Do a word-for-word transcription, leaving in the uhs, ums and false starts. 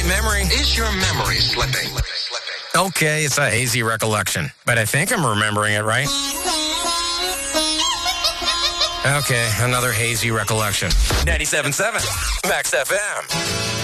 memory. Is your memory slipping? Okay, it's a hazy recollection, but I think I'm remembering it right. Okay, another hazy recollection. ninety-seven point seven Max F M.